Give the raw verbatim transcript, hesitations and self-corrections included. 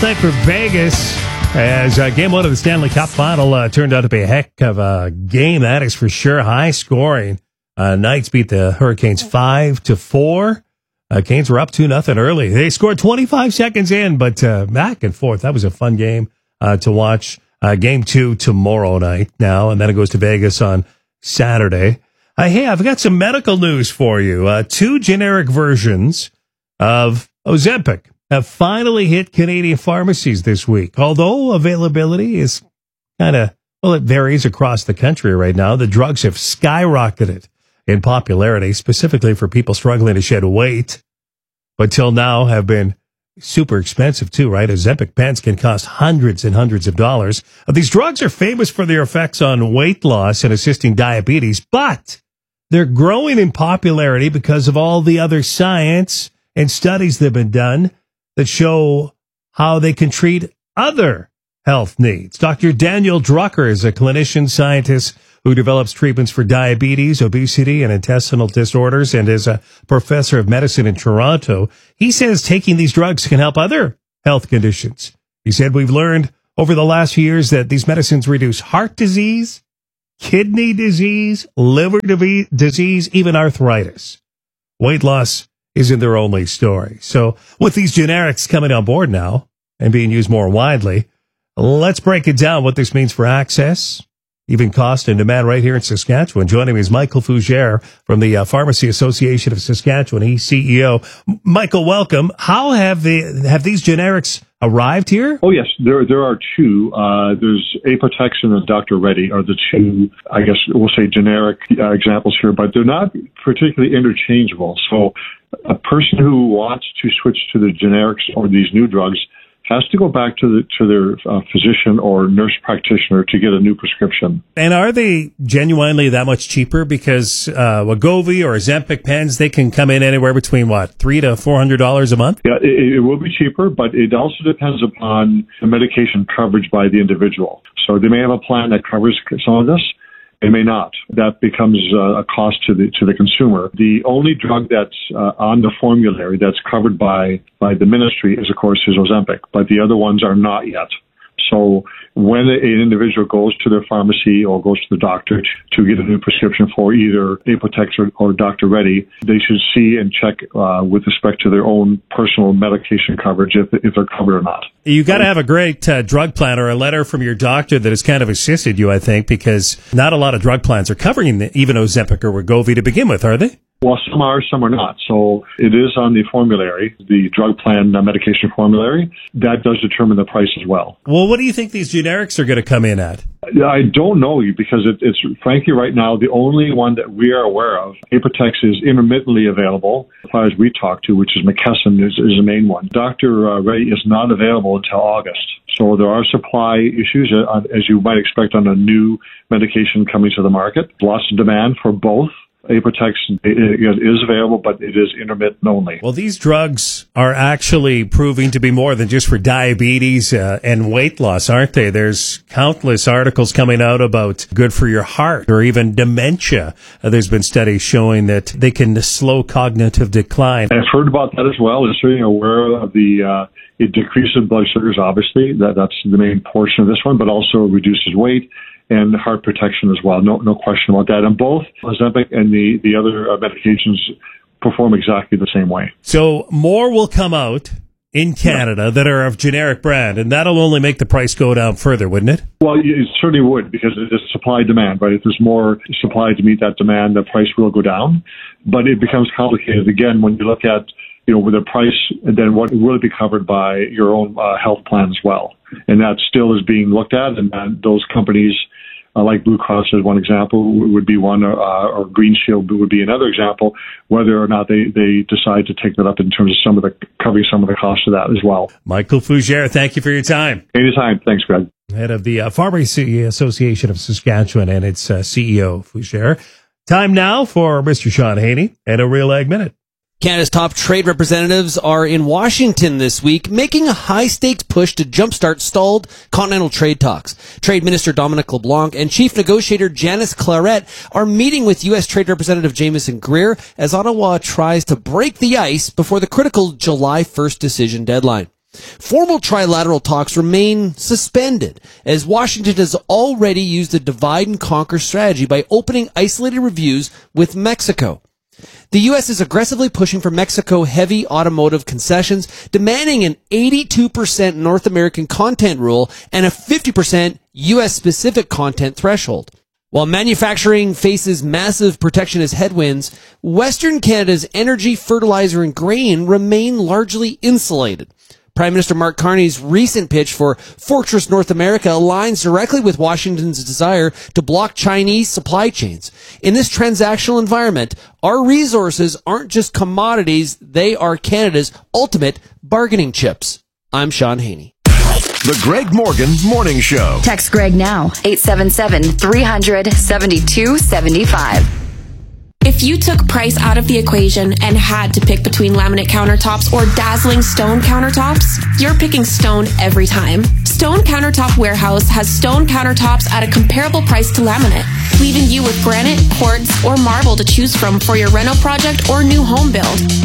last night for Vegas as uh, game one of the Stanley Cup final uh, turned out to be a heck of a game. That is for sure. High scoring. Uh, Knights beat the Hurricanes five to four. Uh, Canes were up two nothing early. They scored twenty-five seconds in, but uh, back and forth. That was a fun game uh, to watch. Uh, game two tomorrow night now, and then it goes to Vegas on Saturday. Uh, hey, I've got some medical news for you. Uh, two generic versions of Ozempic have finally hit Canadian pharmacies this week. Although availability is kind of, well, it varies across the country right now. The drugs have skyrocketed in popularity, specifically for people struggling to shed weight, but till now have been super expensive too, right? Ozempic pens can cost hundreds and hundreds of dollars. Uh, these drugs are famous for their effects on weight loss and assisting diabetes, but they're growing in popularity because of all the other science and studies that have been done that show how they can treat other health needs. Doctor Daniel Drucker is a clinician scientist who develops treatments for diabetes, obesity, and intestinal disorders, and is a professor of medicine in Toronto. He says taking these drugs can help other health conditions. He said, we've learned over the last few years that these medicines reduce heart disease, kidney disease, liver disease, even arthritis. Weight loss isn't their only story. So with these generics coming on board now and being used more widely, let's break it down, what this means for access, even cost and demand right here in Saskatchewan. Joining me is Michael Fougere from the uh, Pharmacy Association of Saskatchewan. He's C E O. M- Michael, welcome. How have the have these generics arrived here? Oh, yes. There there are two. Uh, there's Apotex and Doctor Reddy are the two, I guess we'll say, generic uh, examples here, but they're not particularly interchangeable. So a person who wants to switch to the generics or these new drugs has to go back to the to their uh, physician or nurse practitioner to get a new prescription. And are they genuinely that much cheaper? Because uh, Wegovy or Ozempic pens, they can come in anywhere between what, three to four hundred dollars a month. Yeah, it, it will be cheaper, but it also depends upon the medication coverage by the individual. So they may have a plan that covers some of this. It may not. That becomes uh, a cost to the to the consumer. The only drug that's uh, on the formulary that's covered by by the ministry is, of course, is Ozempic, but the other ones are not yet. So when an individual goes to their pharmacy or goes to the doctor to get a new prescription for either Apotex or, or Doctor Reddy, they should see and check uh, with respect to their own personal medication coverage if, if they're covered or not. You got to have a great uh, drug plan or a letter from your doctor that has kind of assisted you, I think, because not a lot of drug plans are covering even Ozempic or Wegovy to begin with, are they? Well, some are, some are not. So it is on the formulary, the drug plan uh, medication formulary. That does determine the price as well. Well, what do you think these generics are going to come in at? I don't know, because it, it's frankly right now the only one that we are aware of. Apotex is intermittently available, as far as we talk to, which is McKesson is, is the main one. Doctor Uh, Reddy is not available until August. So there are supply issues, uh, as you might expect on a new medication coming to the market. Lots of demand for both. Apotex is available, but it is intermittent only. Well, these drugs are actually proving to be more than just for diabetes uh, and weight loss, aren't they? There's countless articles coming out about good for your heart or even dementia. Uh, there's been studies showing that they can slow cognitive decline. I've heard about that as well. I'm certainly aware of the uh, it decreases blood sugars, obviously. That, that's the main portion of this one, but also reduces weight and heart protection as well. No, no question about that. And both Ozempic and the, the other uh, medications perform exactly the same way. So more will come out in Canada yeah. that are of generic brand, and that'll only make the price go down further, wouldn't it? Well, it certainly would, because it's supply demand, right? If there's more supply to meet that demand, the price will go down. But it becomes complicated, again, when you look at, you know, with the price, and then what will be covered by your own uh, health plan as well. And that still is being looked at, and uh, those companies, Uh, like Blue Cross as one example would be one, uh, or Green Shield would be another example, whether or not they, they decide to take that up in terms of some of the, covering some of the costs of that as well. Michael Fougere, thank you for your time. Anytime. Thanks, Greg. Head of the uh, Pharmacy Association of Saskatchewan and its uh, C E O, Fougere. Time now for Mister Sean Haney and a Real Ag Minute. Canada's top trade representatives are in Washington this week, making a high-stakes push to jumpstart stalled continental trade talks. Trade Minister Dominic LeBlanc and Chief Negotiator Janice Claret are meeting with U S Trade Representative Jamieson Greer as Ottawa tries to break the ice before the critical July first decision deadline. Formal trilateral talks remain suspended, as Washington has already used a divide and conquer strategy by opening isolated reviews with Mexico. The U S is aggressively pushing for Mexico-heavy automotive concessions, demanding an eighty-two percent North American content rule and a fifty percent U S-specific content threshold. While manufacturing faces massive protectionist headwinds, Western Canada's energy, fertilizer, and grain remain largely insulated. Prime Minister Mark Carney's recent pitch for Fortress North America aligns directly with Washington's desire to block Chinese supply chains. In this transactional environment, our resources aren't just commodities, they are Canada's ultimate bargaining chips. I'm Sean Haney. The Greg Morgan Morning Show. Text Greg now, eight seven seven, three hundred, seventy-two seventy-five. If you took price out of the equation and had to pick between laminate countertops or dazzling stone countertops, you're picking stone every time. Stone Countertop Warehouse has stone countertops at a comparable price to laminate, leaving you with granite, quartz, or marble to choose from for your reno project or new home build.